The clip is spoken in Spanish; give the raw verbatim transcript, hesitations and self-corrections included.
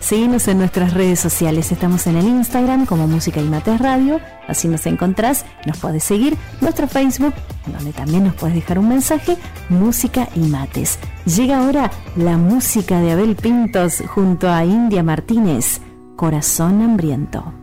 Seguinos en nuestras redes sociales. Estamos en el Instagram como Música y Mates Radio. Así nos encontrás, nos podés seguir. Nuestro Facebook, donde también nos podés dejar un mensaje, Música y Mates. Llega ahora la música de Abel Pintos junto a India Martínez, Corazón Hambriento.